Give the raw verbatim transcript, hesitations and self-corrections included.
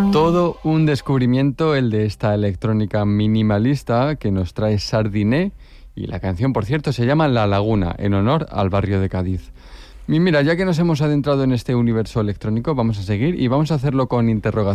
Todo un descubrimiento el de esta electrónica minimalista que nos trae Sardiné, y la canción, por cierto, se llama La Laguna, en honor al barrio de Cádiz. Y mira, ya que nos hemos adentrado en este universo electrónico, vamos a seguir y vamos a hacerlo con interrogación.